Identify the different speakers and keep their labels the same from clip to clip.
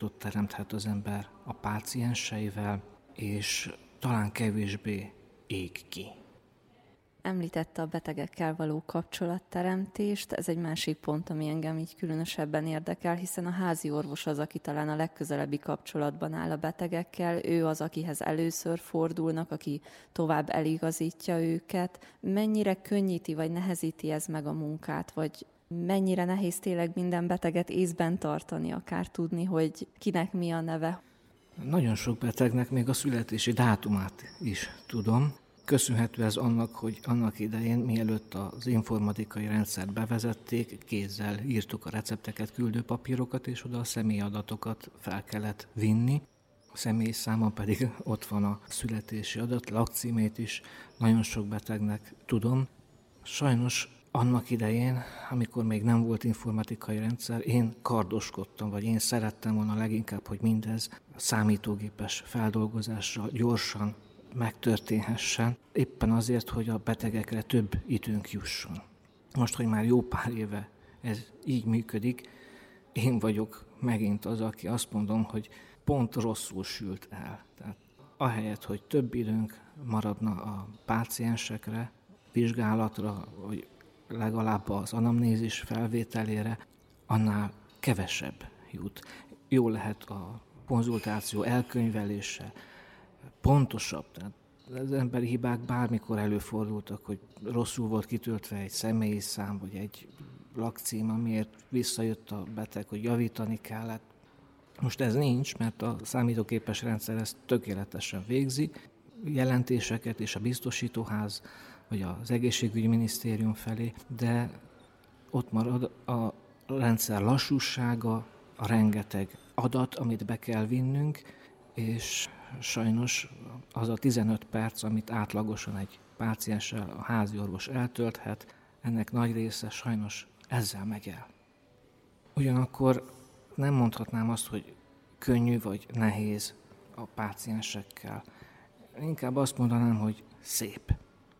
Speaker 1: kapcsolatot teremthet az ember a pácienseivel, és talán kevésbé ég ki.
Speaker 2: Említette a betegekkel való kapcsolatteremtést, ez egy másik pont, ami engem így különösebben érdekel, hiszen a házi orvos az, aki talán a legközelebbi kapcsolatban áll a betegekkel, ő az, akihez először fordulnak, aki tovább eligazítja őket. Mennyire könnyíti vagy nehezíti ez meg a munkát, vagy mennyire nehéz tényleg minden beteget észben tartani, akár tudni, hogy kinek mi a neve?
Speaker 1: Nagyon sok betegnek még a születési dátumát is tudom. Köszönhető ez annak, hogy annak idején, mielőtt az informatikai rendszert bevezették, kézzel írtuk a recepteket, küldőpapírokat, és oda a személyadatokat fel kellett vinni. A személyszáma pedig ott van a születési adat, lakcímét is nagyon sok betegnek tudom. Sajnos annak idején, amikor még nem volt informatikai rendszer, én kardoskodtam, vagy én szerettem volna leginkább, hogy mindez számítógépes feldolgozással gyorsan megtörténhessen, éppen azért, hogy a betegekre több időnk jusson. Most, hogy már jó pár éve ez így működik, én vagyok megint az, aki azt mondom, hogy pont rosszul sült el. Tehát ahelyett, hogy több időnk maradna a páciensekre, vizsgálatra, vagy legalább az anamnézis felvételére, annál kevesebb jut. Jó lehet a konzultáció elkönyvelése, pontosabb, tehát az emberi hibák bármikor előfordultak, hogy rosszul volt kitöltve egy személyi szám, vagy egy lakcím, amiért visszajött a beteg, hogy javítani kellett. Most ez nincs, mert a számítógépes rendszer ezt tökéletesen végzi, jelentéseket és a biztosítóház, vagy az egészségügyi minisztérium felé, de ott marad a rendszer lassúsága, a rengeteg adat, amit be kell vinnünk, és sajnos az a 15 perc, amit átlagosan egy pácienssel a házi orvos eltölthet, ennek nagy része sajnos ezzel megy el. Ugyanakkor nem mondhatnám azt, hogy könnyű vagy nehéz a páciensekkel. Inkább azt mondanám, hogy szép.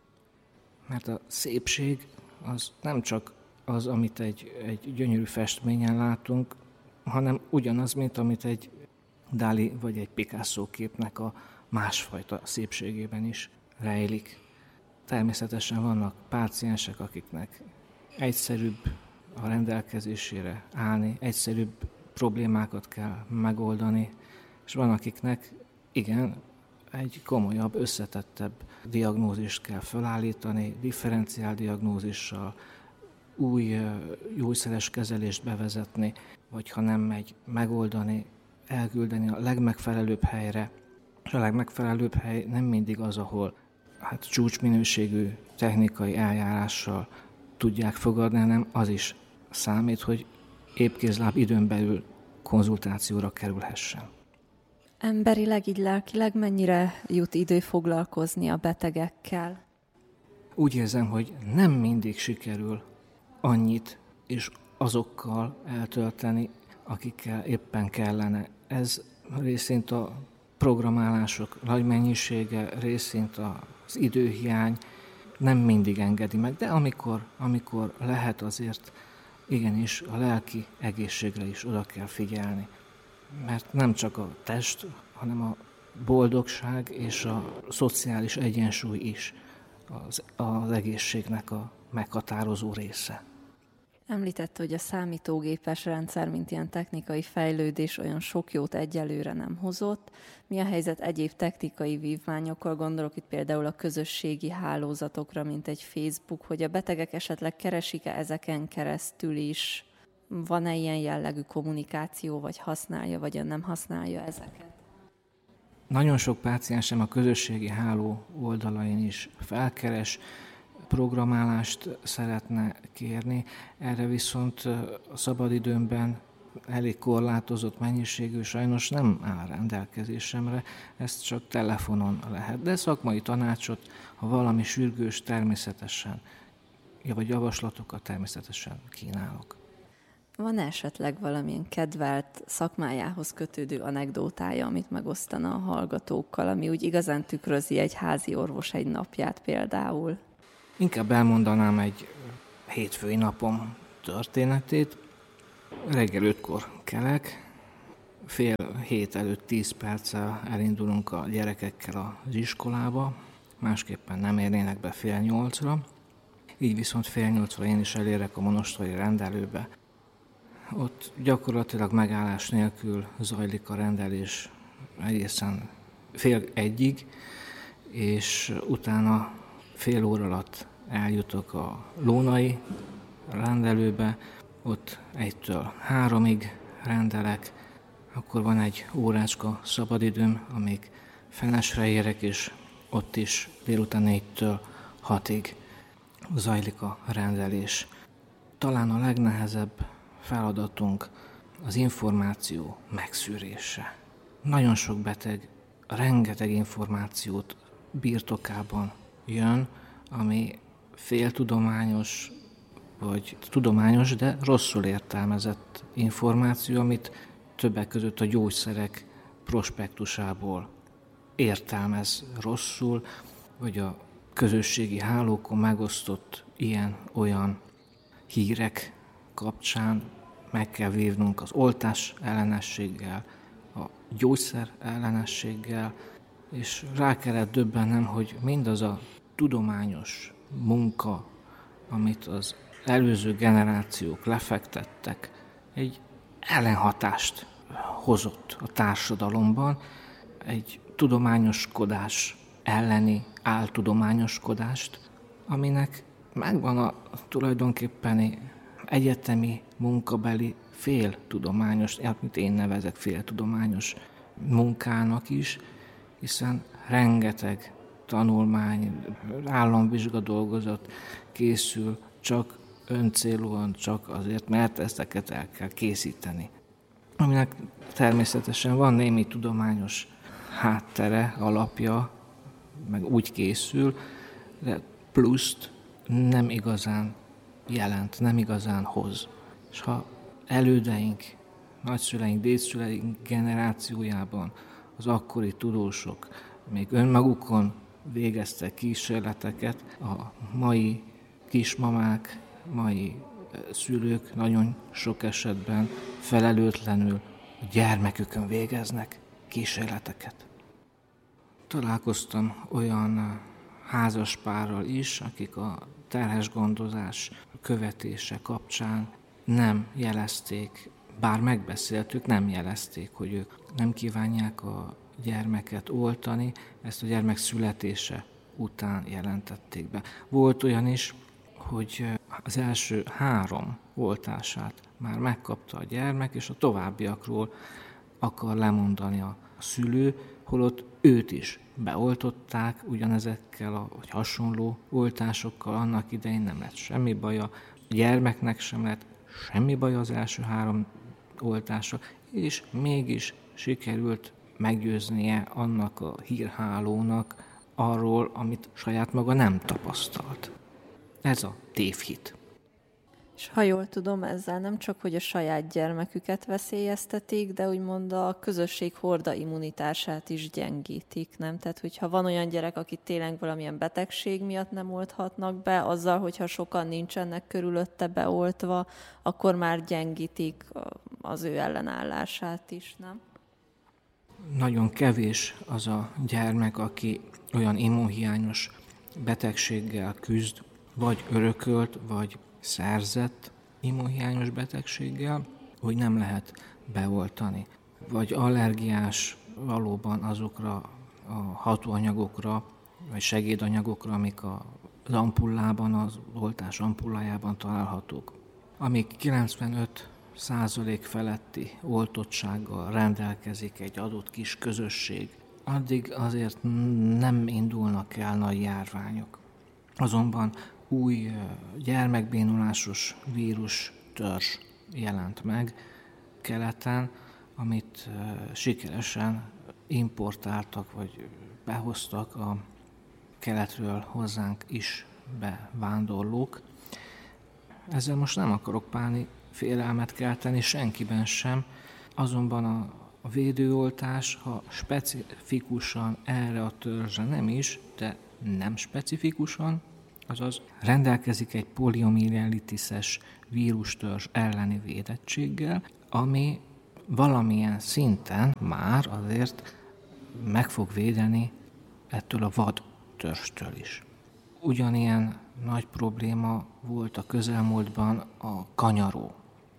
Speaker 1: Mert a szépség az nem csak az, amit egy gyönyörű festményen látunk, hanem ugyanaz, mint amit egy Dali vagy egy Picasso képnek a másfajta szépségében is rejlik. Természetesen vannak páciensek, akiknek egyszerűbb a rendelkezésére állni, egyszerűbb problémákat kell megoldani, és van, akiknek igen, egy komolyabb, összetettebb diagnózist kell felállítani, differenciál diagnózissal, új gyógyszeres kezelést bevezetni, vagy ha nem megy, megoldani, elküldeni a legmegfelelőbb helyre. És a legmegfelelőbb hely nem mindig az, ahol csúcsminőségű technikai eljárással tudják fogadni, hanem az is számít, hogy épkézláb időn belül konzultációra kerülhessen.
Speaker 2: Emberileg, így lelkileg mennyire jut idő foglalkozni a betegekkel?
Speaker 1: Úgy érzem, hogy nem mindig sikerül annyit és azokkal eltölteni, akikkel éppen kellene. Ez részint a programálások nagy mennyisége, részint az időhiány nem mindig engedi meg, de amikor lehet, azért igenis a lelki egészségre is oda kell figyelni. Mert nem csak a test, hanem a boldogság és a szociális egyensúly is az egészségnek a meghatározó része.
Speaker 2: Említette, hogy a számítógépes rendszer, mint ilyen technikai fejlődés olyan sok jót egyelőre nem hozott. Mi a helyzet egyéb technikai vívmányokkal? Gondolok itt például a közösségi hálózatokra, mint egy Facebook, hogy a betegek esetleg keresik-e ezeken keresztül is? Van-e ilyen jellegű kommunikáció, vagy használja, vagy nem használja ezeket?
Speaker 1: Nagyon sok páciensem a közösségi háló oldalain is felkeres, programálást szeretne kérni, erre viszont a szabadidőmben elég korlátozott mennyiségű sajnos nem áll rendelkezésemre, ezt csak telefonon lehet, de szakmai tanácsot, ha valami sürgős, természetesen, vagy javaslatokat természetesen kínálok.
Speaker 2: Van esetleg valamilyen kedvelt szakmájához kötődő anekdótája, amit megosztana a hallgatókkal, ami úgy igazán tükrözi egy házi orvos egy napját például?
Speaker 1: Inkább elmondanám egy hétfői napom történetét. Reggel 5-kor kelek, fél hét előtt 10 perccel elindulunk a gyerekekkel az iskolába, másképpen nem érnének be fél 8-ra, így viszont fél 8-ra én is elérek a monostori rendelőbe. Ott gyakorlatilag megállás nélkül zajlik a rendelés egészen fél 1-ig, és utána fél óra alatt eljutok a Lónai rendelőbe, ott 1-től 3-ig rendelek, akkor van egy órácska szabadidőm, amíg Fenesre érek, és ott is délután 4-től 6-ig zajlik a rendelés. Talán a legnehezebb feladatunk az információ megszűrése. Nagyon sok beteg rengeteg információt birtokában jön, ami féltudományos, vagy tudományos, de rosszul értelmezett információ, amit többek között a gyógyszerek prospektusából értelmez rosszul, vagy a közösségi hálókon megosztott ilyen-olyan hírek kapcsán meg kell vívnunk az oltás ellenességgel, a gyógyszer ellenességgel, és rá kellett döbbennem, hogy mindaz a tudományos munka, amit az előző generációk lefektettek, egy ellenhatást hozott a társadalomban, egy tudományoskodás elleni áltudományoskodást, aminek megvan a tulajdonképpeni egyetemi munkabeli féltudományos, amit én nevezek féltudományos munkának is, hiszen rengeteg tanulmány, államvizsgadolgozat készül csak öncélúan, csak azért, mert ezeket el kell készíteni. Aminek természetesen van némi tudományos háttere, alapja, meg úgy készül, de pluszt nem igazán jelent, nem igazán hoz. És ha elődeink, nagyszüleink, dédszüleink generációjában az akkori tudósok még önmagukon végeztek kísérleteket, a mai kismamák, mai szülők nagyon sok esetben felelőtlenül a gyermekükön végeznek kísérleteket. Találkoztam olyan házaspárral is, akik a terhesgondozás követése kapcsán nem jelezték, bár megbeszéltük, nem jelezték, hogy ők nem kívánják a gyermeket oltani, ezt a gyermek születése után jelentették be. Volt olyan is, hogy az első 3 oltását már megkapta a gyermek, és a továbbiakról akar lemondani a szülő, holott őt is beoltották ugyanezekkel vagy hasonló oltásokkal, annak idején nem lett semmi baja, a gyermeknek sem lett semmi baja az első 3 oltása, és mégis sikerült meggyőznie annak a hírhálónak arról, amit saját maga nem tapasztalt. Ez a tévhit.
Speaker 2: És ha jól tudom, ezzel nem csak, hogy a saját gyermeküket veszélyeztetik, de úgymond a közösség horda immunitását is gyengítik, nem? Tehát, hogyha van olyan gyerek, akit tényleg valamilyen betegség miatt nem olthatnak be, azzal, hogyha sokan nincsenek körülötte beoltva, akkor már gyengítik az ő ellenállását is, nem?
Speaker 1: Nagyon kevés az a gyermek, aki olyan immunhiányos betegséggel küzd, vagy örökölt, vagy szerzett immunhiányos betegséggel, hogy nem lehet beoltani. Vagy allergiás valóban azokra a hatóanyagokra, vagy segédanyagokra, amik az ampullában, az oltás ampullájában találhatók. Amíg 95% feletti oltottsággal rendelkezik egy adott kis közösség, addig azért nem indulnak el nagy járványok. Azonban új gyermekbénulásos vírus törzs jelent meg keleten, amit sikeresen importáltak, vagy behoztak a keletről hozzánk is bevándorlók. Ezzel most nem akarok félelmet kelteni senkiben sem, azonban a védőoltás, ha specifikusan erre a törzsre nem is, de nem specifikusan, azaz rendelkezik egy poliomielitises vírustörzs elleni védettséggel, ami valamilyen szinten már azért meg fog védeni ettől a vad törstől is. Ugyanilyen nagy probléma volt a közelmúltban a kanyaró.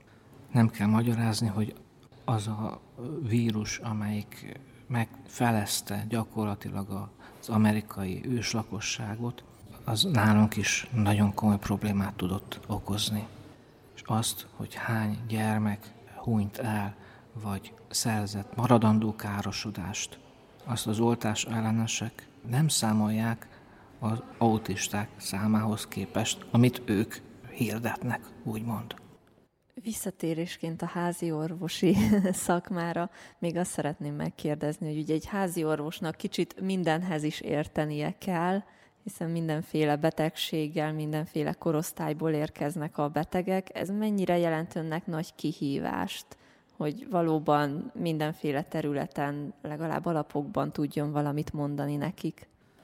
Speaker 1: Nem kell magyarázni, hogy az a vírus, amelyik megfelezte gyakorlatilag az amerikai őslakosságot, az nálunk is nagyon komoly problémát tudott okozni. És azt, hogy hány gyermek hunyt el, vagy szerzett maradandó károsodást, azt az oltás ellenesek nem számolják az autisták számához képest, amit ők hirdetnek, úgymond.
Speaker 2: Visszatérésként a házi orvosi szakmára még azt szeretném megkérdezni, hogy ugye egy házi orvosnak kicsit mindenhez is értenie kell, hiszen mindenféle betegséggel, mindenféle korosztályból érkeznek a betegek. Ez mennyire jelent önnek nagy kihívást, hogy valóban mindenféle területen, legalább alapokban tudjon valamit mondani nekik?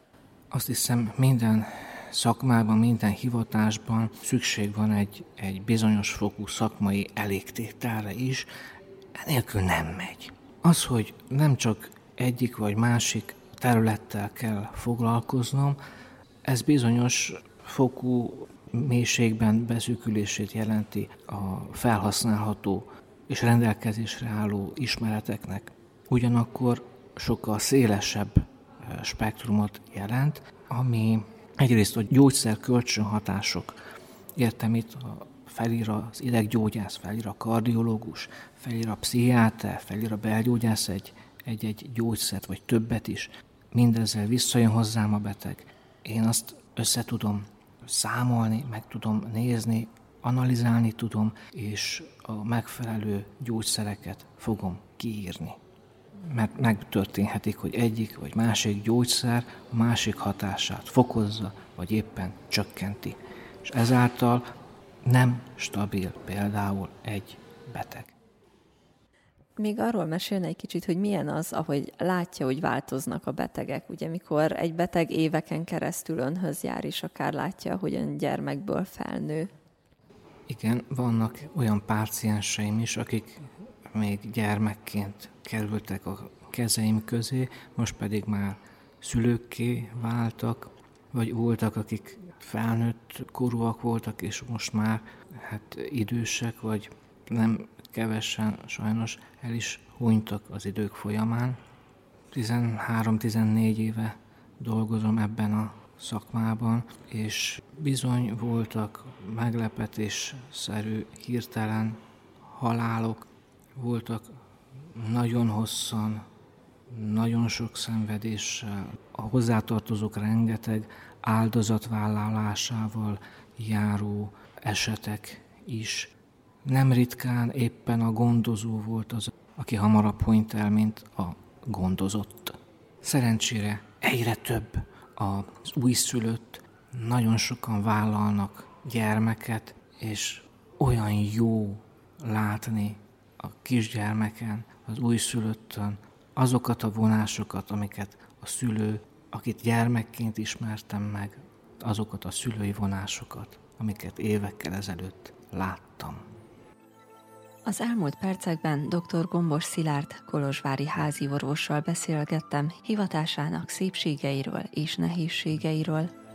Speaker 1: Azt hiszem, minden szakmában, minden hivatásban szükség van egy bizonyos fokú szakmai elégtételre is, enélkül nem megy. Az, hogy nem csak egyik vagy másik területtel kell foglalkoznom, ez bizonyos fokú mélységben beszűkülését jelenti a felhasználható és rendelkezésre álló ismereteknek. Ugyanakkor sokkal szélesebb spektrumot jelent, ami egyrészt a gyógyszer kölcsönhatások. Értem, itt felír az ideggyógyász, felír a kardiológus, felír a pszichiáter, felír a belgyógyász egy gyógyszert, vagy többet is. Mindezzel visszajön hozzám a beteg. Én azt össze tudom számolni, meg tudom nézni, analizálni tudom, és a megfelelő gyógyszereket fogom kiírni. Mert megtörténhetik, hogy egyik vagy másik gyógyszer a másik hatását fokozza, vagy éppen csökkenti. És ezáltal nem stabil például egy beteg.
Speaker 2: Még arról mesélne egy kicsit, hogy milyen az, ahogy látja, hogy változnak a betegek. Ugye, mikor egy beteg éveken keresztül önhöz jár, és akár látja, hogy ön gyermekből felnő.
Speaker 1: Igen, vannak olyan pácienseim is, akik még gyermekként kerültek a kezeim közé, most pedig már szülőkké váltak, vagy voltak, akik felnőtt korúak voltak, és most már idősek, vagy nem kevesen sajnos el is hunytak az idők folyamán. 13-14 éve dolgozom ebben a szakmában, és bizony voltak meglepetésszerű, hirtelen halálok, voltak nagyon hosszan, nagyon sok szenvedéssel, a hozzátartozók rengeteg áldozatvállalásával járó esetek is. Nem ritkán éppen a gondozó volt az, aki hamarabb hunyt el, mint a gondozott. Szerencsére egyre több az újszülött, nagyon sokan vállalnak gyermeket, és olyan jó látni a kisgyermeken, az újszülöttön azokat a vonásokat, amiket a szülő, akit gyermekként ismertem meg, azokat a szülői vonásokat, amiket évekkel ezelőtt láttam.
Speaker 2: Az elmúlt percekben dr. Gombos Szilárd kolozsvári háziorvossal beszélgettem hivatásának szépségeiről és nehézségeiről.